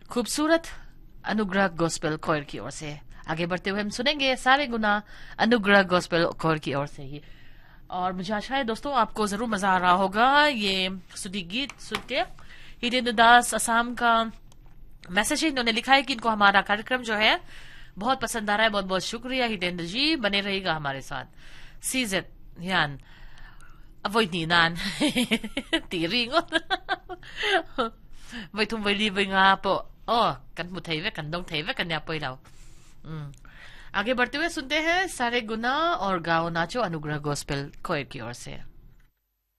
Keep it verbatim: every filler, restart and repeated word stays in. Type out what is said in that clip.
खूबसूरत अनुग्रह गॉस्पेल कोयर की ओर से आगे बढ़ते हुए हम सुनेंगे सारे गुना अनुग्रह गॉस्पेल कोयर की ओर से ही। और मुझे आशा है दोस्तों आपको जरूर मजा आ रहा होगा ये स्तुति गीत सुन के। हितेंद्र दास असम का मैसेज है, इन्होंने लिखा है कि इनको हमारा कार्यक्रम जो है बहुत पसंद आ रहा है। बहुत बहुत शुक्रिया हितेंद्र जी, बने रहेगा हमारे साथ। सीजेट यान avoid ni nan tiringon vai thum vai li vai nga po oh kan mu thai ve kan dong thai ve kan ya poi lao। आगे बढ़ते हुए सुनते हैं सारे गुना और गाओ नाचो अनुग्रह गॉस्पेल कोयर की ओर से।